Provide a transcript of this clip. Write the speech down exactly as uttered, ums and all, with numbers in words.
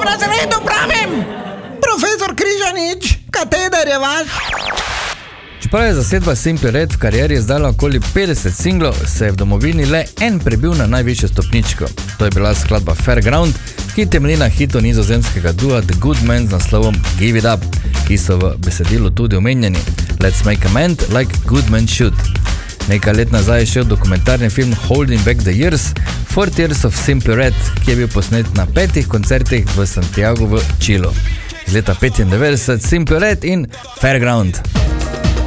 v razredu, pravim! Profesor Križanič, kateder je vaš? Čeprav je zasedba Simply Red v karieri izdala okoli petdeset singlov, se je v domovini le en prebil na najvišjo stopničko. To je bila skladba Fairground, ki temelji na hitu nizozemskega dua The Good Men z naslovom Give It Up, ki so v besedilu tudi omenjeni Let's Make Amend Like Good Men Should. Nekaj let nazaj je šel dokumentarni film Holding Back the Years, Four Years of Simply Red, ki je bil posnet na petih koncertih v Santiagu v Čilu. Z leta petindevetdeset Simply Red in Fairground.